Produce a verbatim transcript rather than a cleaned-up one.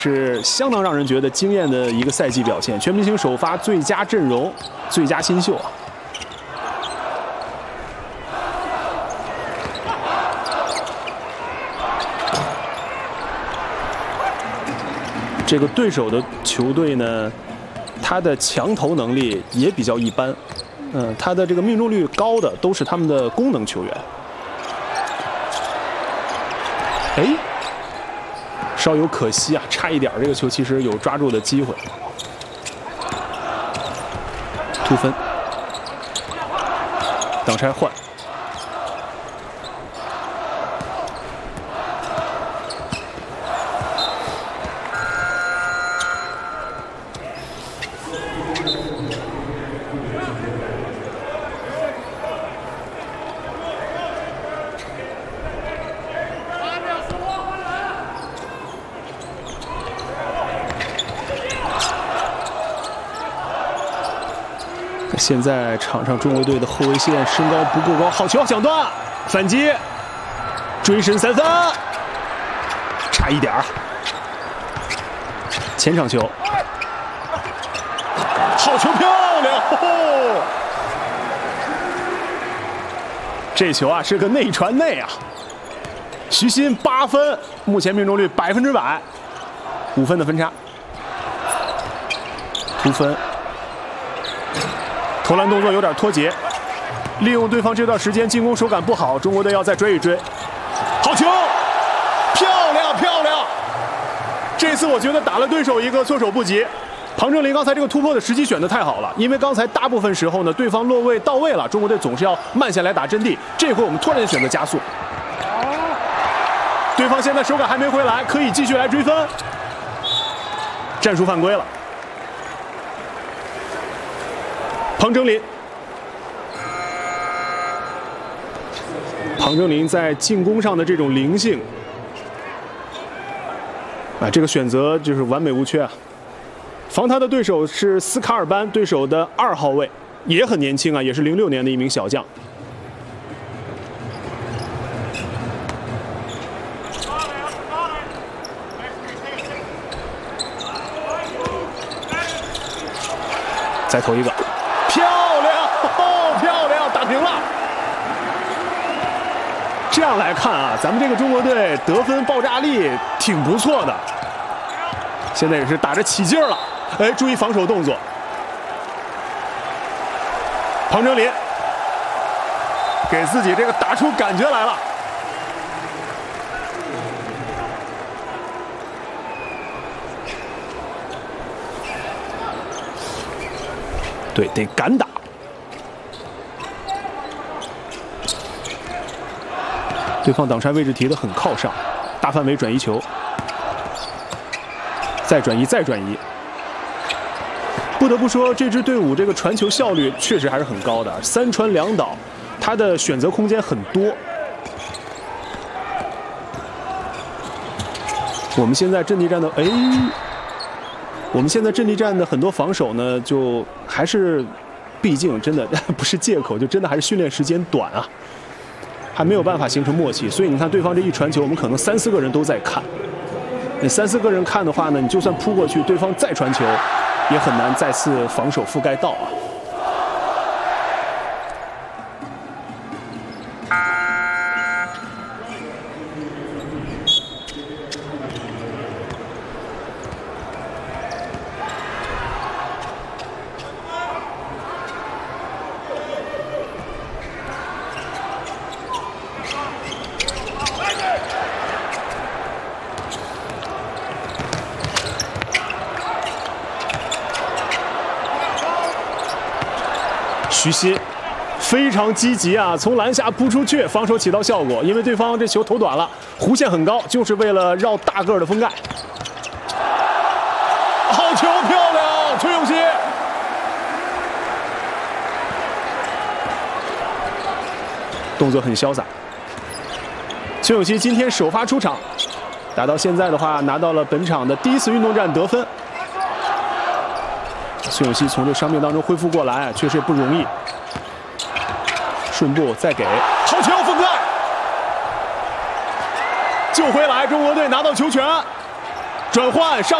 是相当让人觉得惊艳的一个赛季表现，全明星首发最佳阵容、最佳新秀啊！这个对手的球队呢，他的强投能力也比较一般，嗯，他的这个命中率高的都是他们的功能球员。哎。 稍有可惜啊，差一点，这个球其实有抓住的机会。突分，挡拆换。现在场上中国队的后卫线身高不够高，好球抢断，反击，追身三分，差一点儿。前场球，好球漂亮！哦、这球啊是个内传内啊。徐新八分，目前命中率百分之百，五分的分差。突分。 投篮动作有点脱节，利用对方这段时间进攻手感不好，中国队要再追一追。好球，漂亮漂亮！这次我觉得打了对手一个措手不及。庞正林刚才这个突破的时机选得太好了，因为刚才大部分时候呢，对方落位到位了，中国队总是要慢下来打阵地。这回我们突然选择加速，对方现在手感还没回来，可以继续来追分。战术犯规了。 庞正林，庞正林在进攻上的这种灵性，啊，这个选择就是完美无缺啊。防他的对手是斯卡尔班，对手的二号位也很年轻啊，也是零六年的一名小将。再投一个。 漂亮，哦，漂亮，打平了。这样来看啊，咱们这个中国队得分爆炸力挺不错的。现在也是打着起劲了，哎，注意防守动作。庞正林给自己这个打出感觉来了。对，得敢打。对方挡拆位置提得很靠上，大范围转移球，再转移，再转移。不得不说，这支队伍这个传球效率确实还是很高的，三传两倒，他的选择空间很多。我们现在阵地战的，哎。 我们现在阵地战的很多防守呢，就还是，毕竟真的不是借口，就真的还是训练时间短啊，还没有办法形成默契。所以你看，对方这一传球，我们可能三四个人都在看。你三四个人看的话呢，你就算扑过去，对方再传球，也很难再次防守覆盖到啊。 徐新非常积极啊，从篮下扑出去，防守起到效果。因为对方这球投短了，弧线很高，就是为了绕大个儿的封盖。好球，漂亮，崔永熙！动作很潇洒。崔永熙今天首发出场，打到现在的话，拿到了本场的第一次运动战得分。 崔永熙从这伤病当中恢复过来，确实也不容易。顺步再给，好球封盖，救回来，中国队拿到球权。 转换上。